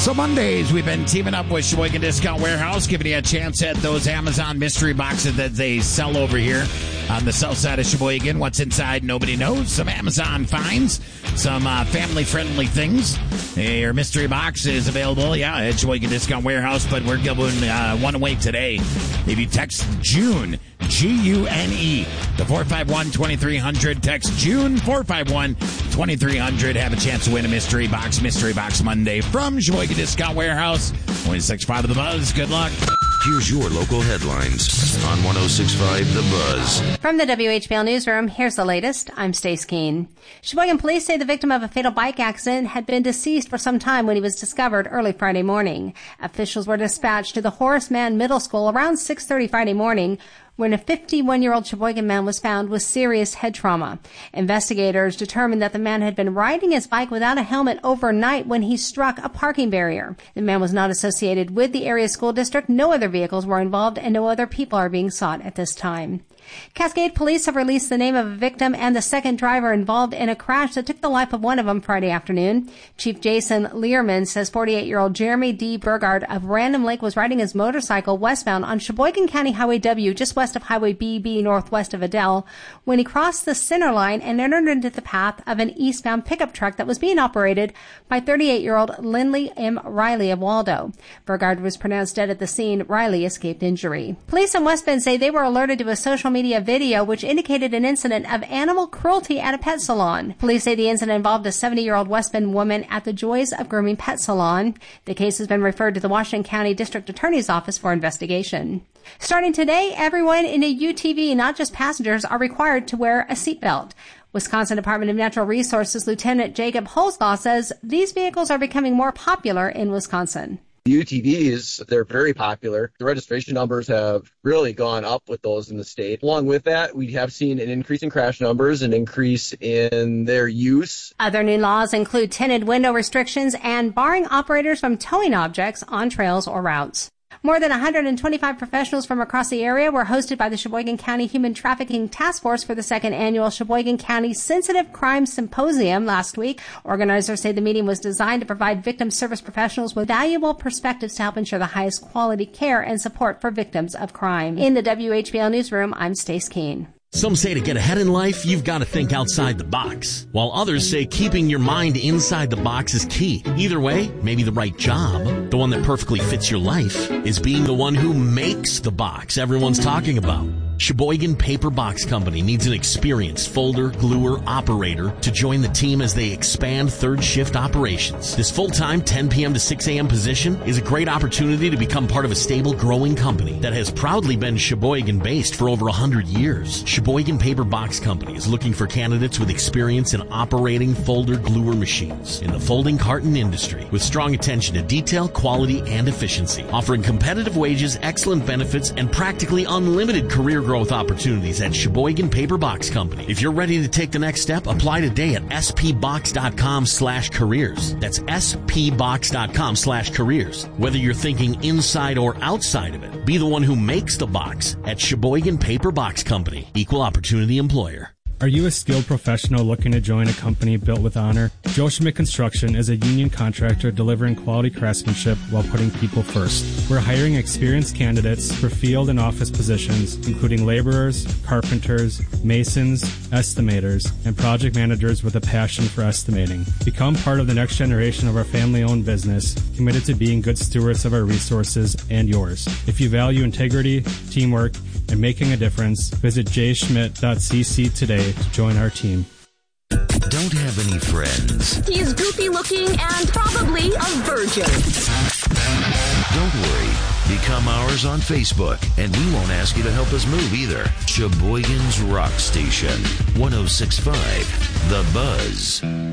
So Mondays, we've been teaming up with Sheboygan Discount Warehouse, giving you a chance at those Amazon mystery boxes that they sell over here on the south side of Sheboygan. What's inside, nobody knows. Some Amazon finds, some family-friendly things. Your mystery box is available, at Sheboygan Discount Warehouse, but we're giving one away today. If you text June, G-U-N-E, to 451-2300, text June, 451-2300, have a chance to win a mystery box Monday from Sheboygan Discount Warehouse. 26.5 of the Buzz. Good luck. Here's your local headlines on 106.5 The Buzz. From the WHBL Newsroom, here's the latest. I'm Stace Keene. Sheboygan police say the victim of a fatal bike accident had been deceased for some time when he was discovered early Friday morning. Officials were dispatched to the Horace Mann Middle School around 6:30 Friday morning, when a 51-year-old Sheboygan man was found with serious head trauma. Investigators determined that the man had been riding his bike without a helmet overnight when he struck a parking barrier. The man was not associated with the area school district. No other vehicles were involved, and no other people are being sought at this time. Cascade police have released the name of a victim and the second driver involved in a crash that took the life of one of them Friday afternoon. Chief Jason Learman says 48-year-old Jeremy D. Burgard of Random Lake was riding his motorcycle westbound on Sheboygan County Highway W, just west of Highway BB northwest of Adele, when he crossed the center line and entered into the path of an eastbound pickup truck that was being operated by 38-year-old Lindley M. Riley of Waldo. Burgard was pronounced dead at the scene. Riley escaped injury. Police in West Bend say they were alerted to a social media video which indicated an incident of animal cruelty at a pet salon. Police say the incident involved a 70-year-old West Bend woman at the Joys of Grooming Pet Salon. The case has been referred to the Washington County District Attorney's Office for investigation. Starting today, everyone in a UTV, not just passengers, are required to wear a seatbelt. Wisconsin Department of Natural Resources Lieutenant Jacob Holzlaw says these vehicles are becoming more popular in Wisconsin. UTVs, they're very popular. The registration numbers have really gone up with those in the state. Along with that, we have seen an increase in crash numbers, an increase in their use. Other new laws include tinted window restrictions and barring operators from towing objects on trails or routes. More than 125 professionals from across the area were hosted by the Sheboygan County Human Trafficking Task Force for the second annual Sheboygan County Sensitive Crime Symposium last week. Organizers say the meeting was designed to provide victim service professionals with valuable perspectives to help ensure the highest quality care and support for victims of crime. In the WHBL Newsroom, I'm Stace Keene. Some say to get ahead in life, you've got to think outside the box, while others say keeping your mind inside the box is key. Either way, maybe the right job, the one that perfectly fits your life, is being the one who makes the box everyone's talking about. Sheboygan Paper Box Company needs an experienced folder, gluer, operator to join the team as they expand third shift operations. This full-time 10 p.m. to 6 a.m. position is a great opportunity to become part of a stable, growing company that has proudly been Sheboygan-based for over 100 years. Sheboygan Paper Box Company is looking for candidates with experience in operating folder gluer machines in the folding carton industry, with strong attention to detail, quality, and efficiency, offering competitive wages, excellent benefits, and practically unlimited career growth opportunities at Sheboygan Paper Box Company. If you're ready to take the next step, apply today at spbox.com/careers. That's spbox.com/careers. Whether you're thinking inside or outside of it, be the one who makes the box at Sheboygan Paper Box Company. Equal opportunity employer. Are you a skilled professional looking to join a company built with honor? Joe Schmidt Construction is a union contractor delivering quality craftsmanship while putting people first. We're hiring experienced candidates for field and office positions, including laborers, carpenters, masons, estimators, and project managers with a passion for estimating. Become part of the next generation of our family-owned business, committed to being good stewards of our resources and yours. If you value integrity, teamwork, and making a difference, visit jschmidt.cc today to join our team. Don't have any friends. He's goofy looking and probably a virgin. Don't worry. Become ours on Facebook, and we won't ask you to help us move either. Sheboygan's Rock Station, 106.5 The Buzz.